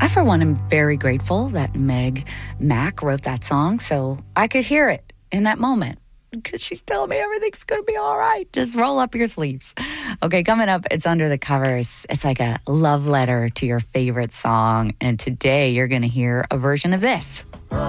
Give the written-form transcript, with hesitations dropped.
I, for one, am very grateful that Meg Mac wrote that song so I could hear it in that moment. Because she's telling me everything's going to be all right. Just roll up your sleeves. Okay, coming up, it's Under the Covers. It's like a love letter to your favorite song. And today you're going to hear a version of this.